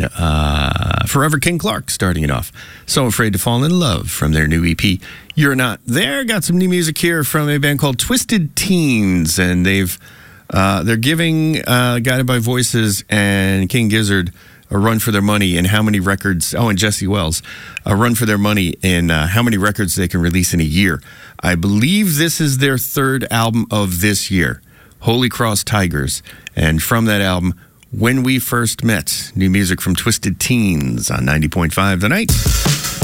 and Forever King Clark starting it off. So Afraid to Fall in Love from their new EP, You're Not There. Got some new music here from a band called Twisted Teens, and they're giving Guided by Voices and King Gizzard a run for their money in how many records, and Jesse Wells, a run for their money in how many records they can release in a year. I believe this is their third album of this year, Holy Cross Tigers. And from that album, When We First Met, new music from Twisted Teens on 90.5 The Night.